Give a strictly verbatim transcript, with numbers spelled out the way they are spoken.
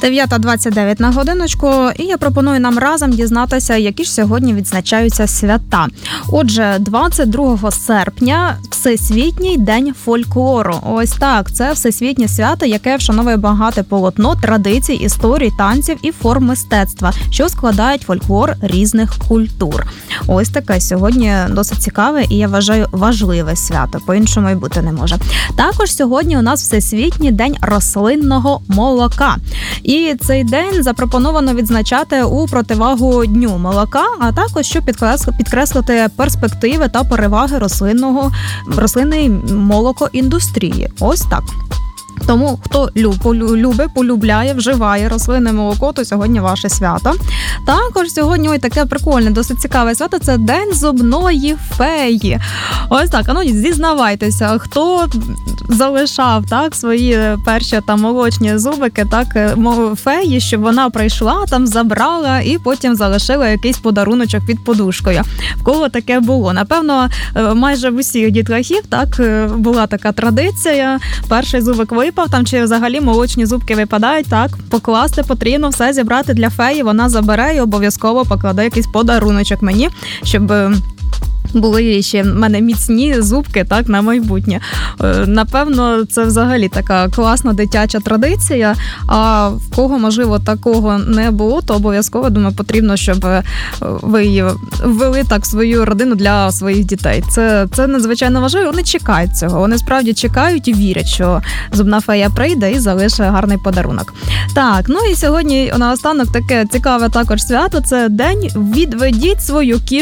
дев'ята двадцять дев'ять на годиночку, і я пропоную нам разом дізнатися, які ж сьогодні відзначаються свята. Отже, двадцять другого серпня – Всесвітній день фольклору. Ось так, це всесвітнє свято, яке вшановує багате полотно традицій, історій, танців і форм мистецтва, що складають фольклор різних культур. Ось таке сьогодні досить цікаве і, я вважаю, важливе свято. По-іншому й бути не може. Також сьогодні у нас Всесвітній день рослинного молока. І цей день запропоновано відзначати у противагу Дню молока, а також, щоб підкреслити перспективи та переваги рослинного, рослинної молокоіндустрії. Ось так. Тому, хто любить, полюбляє, вживає рослинне молоко, то сьогодні ваше свято. Також сьогодні ой, таке прикольне, досить цікаве свято – це День зубної феї. Ось так, а ну зізнавайтеся, хто залишав так свої перші там молочні зубики, так, феї, щоб вона прийшла, там забрала і потім залишила якийсь подаруночок під подушкою. В кого таке було? Напевно, майже в усіх дітлахів так була така традиція. Перший зубик випав, там чи взагалі молочні зубки випадають, так, покласти потрібно, все зібрати для феї, вона забере і обов'язково покладе якийсь подаруночок мені, щоб були ще в мене міцні зубки, так, на майбутнє. Напевно, це взагалі така класна дитяча традиція, а в кого, можливо, такого не було, то обов'язково, думаю, потрібно, щоб ви її ввели так в свою родину для своїх дітей. Це, це надзвичайно важливо, вони чекають цього, вони справді чекають і вірять, що зубна фея прийде і залишить гарний подарунок. Так, ну і сьогодні наостанок таке цікаве також свято, це день «Відведіть свою кішку